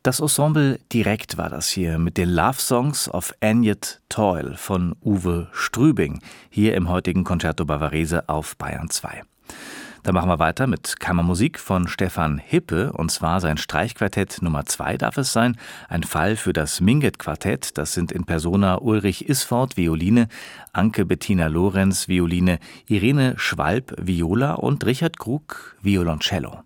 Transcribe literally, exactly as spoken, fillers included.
Das Ensemble Direkt war das hier mit den Love Songs of Ányet Toil von Uwe Strübing, hier im heutigen Concerto Bavarese auf Bayern zwei. Dann machen wir weiter mit Kammermusik von Stefan Hippe, und zwar sein Streichquartett Nummer zwei darf es sein, ein Fall für das Minget-Quartett. Das sind in Persona Ulrich Isford, Violine, Anke Bettina Lorenz, Violine, Irene Schwalb, Viola und Richard Krug, Violoncello.